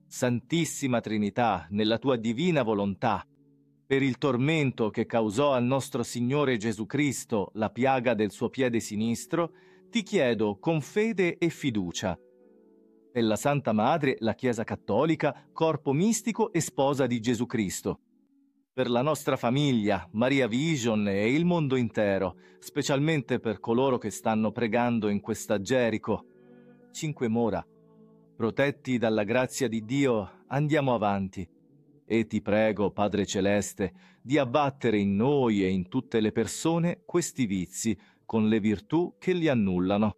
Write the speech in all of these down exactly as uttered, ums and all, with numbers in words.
Santissima Trinità, nella tua divina volontà, per il tormento che causò al nostro Signore Gesù Cristo la piaga del suo piede sinistro, ti chiedo con fede e fiducia. Per la Santa Madre, la Chiesa Cattolica, corpo mistico e sposa di Gesù Cristo. Per la nostra famiglia, Maria Vision e il mondo intero, specialmente per coloro che stanno pregando in questa Gerico. Cinque mora. Protetti dalla grazia di Dio, andiamo avanti. E ti prego, Padre Celeste, di abbattere in noi e in tutte le persone questi vizi con le virtù che li annullano.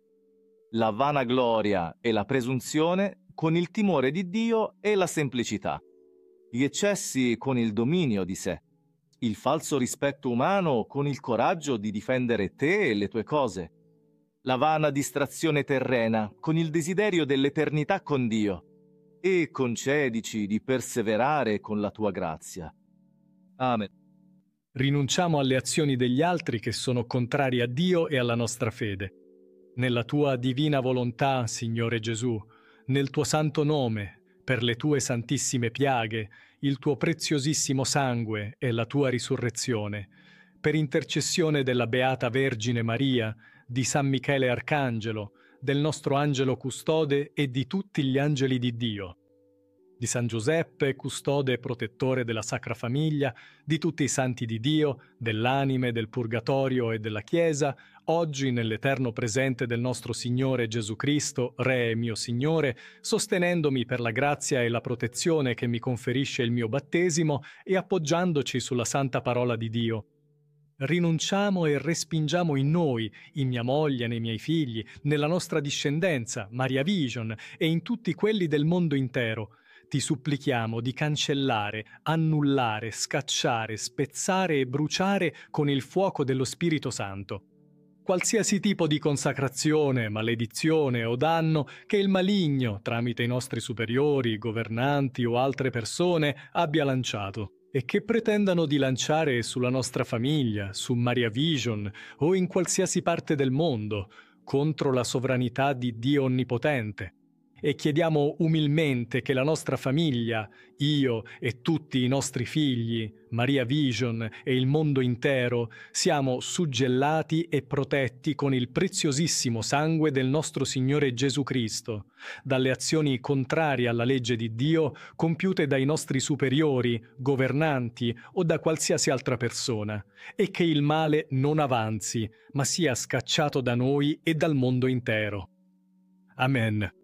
La vanagloria e la presunzione con il timore di Dio e la semplicità. Gli eccessi con il dominio di sé. Il falso rispetto umano con il coraggio di difendere te e le tue cose. La vana distrazione terrena con il desiderio dell'eternità con Dio. E concedici di perseverare con la tua grazia. Amen. Rinunciamo alle azioni degli altri che sono contrarie a Dio e alla nostra fede. Nella tua divina volontà, Signore Gesù, nel tuo santo nome, per le tue santissime piaghe, il tuo preziosissimo sangue e la tua risurrezione, per intercessione della Beata Vergine Maria, di San Michele Arcangelo, del nostro angelo custode e di tutti gli angeli di Dio, di San Giuseppe, custode e protettore della Sacra Famiglia, di tutti i santi di Dio, dell'anime, del purgatorio e della Chiesa, oggi nell'eterno presente del nostro Signore Gesù Cristo, Re e mio Signore, sostenendomi per la grazia e la protezione che mi conferisce il mio battesimo e appoggiandoci sulla santa parola di Dio. Rinunciamo e respingiamo in noi, in mia moglie, nei miei figli, nella nostra discendenza, Maria Vision, e in tutti quelli del mondo intero. Ti supplichiamo di cancellare, annullare, scacciare, spezzare e bruciare con il fuoco dello Spirito Santo qualsiasi tipo di consacrazione, maledizione o danno che il maligno, tramite i nostri superiori, governanti o altre persone, abbia lanciato e che pretendano di lanciare sulla nostra famiglia, su Maria Vision o in qualsiasi parte del mondo, contro la sovranità di Dio Onnipotente. E chiediamo umilmente che la nostra famiglia, io e tutti i nostri figli, Maria Vision e il mondo intero, siamo suggellati e protetti con il preziosissimo sangue del nostro Signore Gesù Cristo, dalle azioni contrarie alla legge di Dio compiute dai nostri superiori, governanti o da qualsiasi altra persona, e che il male non avanzi, ma sia scacciato da noi e dal mondo intero. Amen.